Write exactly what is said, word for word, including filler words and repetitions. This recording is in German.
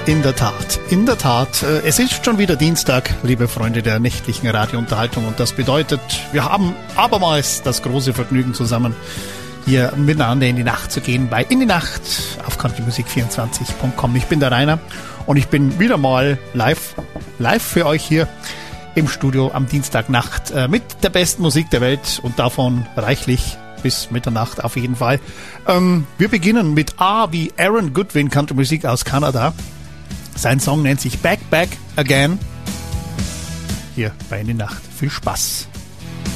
In der Tat, in der Tat. Es ist schon wieder Dienstag, liebe Freunde der nächtlichen Radiounterhaltung. Und das bedeutet, wir haben abermals das große Vergnügen zusammen, hier miteinander in die Nacht zu gehen bei In die Nacht auf country music vierundzwanzig punkt com. Ich bin der Rainer und ich bin wieder mal live, live für euch hier im Studio am Dienstagnacht äh, mit der besten Musik der Welt und davon reichlich bis Mitternacht auf jeden Fall. Ähm, wir beginnen mit A wie Aaron Goodwin, Country Musik aus Kanada. Sein Song nennt sich Back Back Again. Hier bei In die Nacht. Viel Spaß.